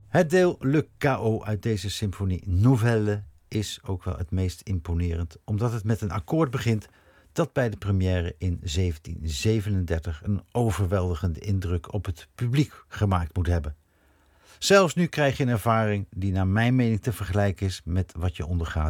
Het deel Le Chaos uit deze symfonie Nouvelle is ook wel het meest imponerend, omdat het met een akkoord begint dat bij de première in 1737 een overweldigende indruk op het publiek gemaakt moet hebben. Zelfs nu krijg je een ervaring die naar mijn mening te vergelijken is met wat je ondergaat